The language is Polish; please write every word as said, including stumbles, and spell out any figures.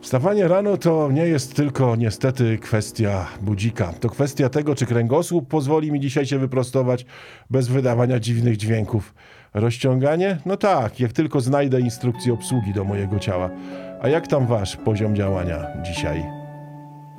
Wstawanie rano to nie jest tylko niestety kwestia budzika. To kwestia tego, czy kręgosłup pozwoli mi dzisiaj się wyprostować bez wydawania dziwnych dźwięków. Rozciąganie? No tak, jak tylko znajdę instrukcję obsługi do mojego ciała. A jak tam wasz poziom działania dzisiaj?